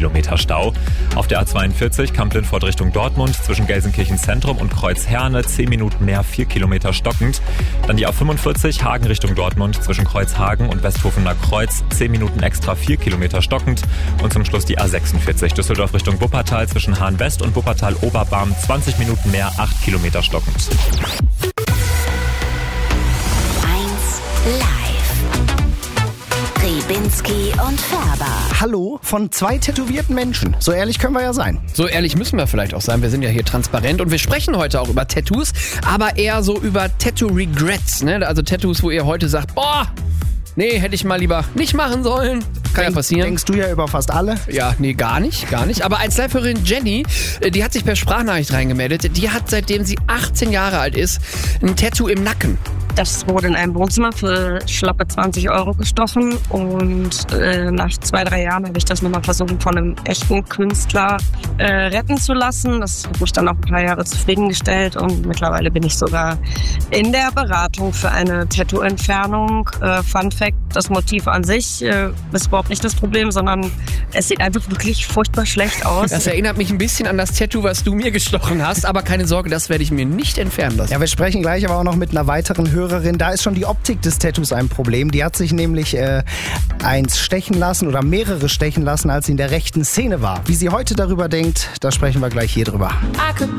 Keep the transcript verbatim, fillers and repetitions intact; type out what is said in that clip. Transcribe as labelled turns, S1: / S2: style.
S1: Kilometer Stau. Auf der A zweiundvierzig Kamp-Lindfort Richtung Dortmund zwischen Gelsenkirchen Zentrum und Kreuz-Herne zehn Minuten mehr, vier Kilometer stockend. Dann die A fünfundvierzig Hagen Richtung Dortmund zwischen Kreuzhagen und Westhofener Kreuz zehn Minuten extra, vier Kilometer stockend. Und zum Schluss die A sechsundvierzig Düsseldorf Richtung Wuppertal zwischen Hahn West und Wuppertal Oberbarm zwanzig Minuten mehr, acht Kilometer stockend.
S2: eins live. Ribinski und Färber.
S3: Hallo von zwei tätowierten Menschen. So ehrlich können wir ja sein.
S4: So ehrlich müssen wir vielleicht auch sein. Wir sind ja hier transparent und wir sprechen heute auch über Tattoos, aber eher so über Tattoo-Regrets. Ne? Also Tattoos, wo ihr heute sagt, boah, nee, hätte ich mal lieber nicht machen sollen. Kann ja passieren.
S3: Denkst du ja über fast alle?
S4: Ja, nee, gar nicht, gar nicht. Aber als Live-Hörerin Jenny, die hat sich per Sprachnachricht reingemeldet. Die hat, seitdem sie achtzehn Jahre alt ist, ein Tattoo im Nacken.
S5: Das wurde in einem Wohnzimmer für schlappe zwanzig Euro gestochen und äh, nach zwei, drei Jahren habe ich das nochmal versucht, von einem echten Künstler äh, retten zu lassen. Das hat mich dann auch ein paar Jahre zufriedengestellt und mittlerweile bin ich sogar in der Beratung für eine Tattoo-Entfernung. Äh, Fun Fact, das Motiv an sich äh, ist überhaupt nicht das Problem, sondern es sieht einfach wirklich furchtbar schlecht aus.
S4: Das erinnert mich ein bisschen an das Tattoo, was du mir gestochen hast, aber keine Sorge, das werde ich mir nicht entfernen lassen.
S3: Ja, wir sprechen gleich aber auch noch mit einer weiteren Hörerin. Da ist schon die Optik des Tattoos ein Problem. Die hat sich nämlich äh, eins stechen lassen oder mehrere stechen lassen, als sie in der rechten Szene war. Wie sie heute darüber denkt, da sprechen wir gleich hier drüber.
S2: I could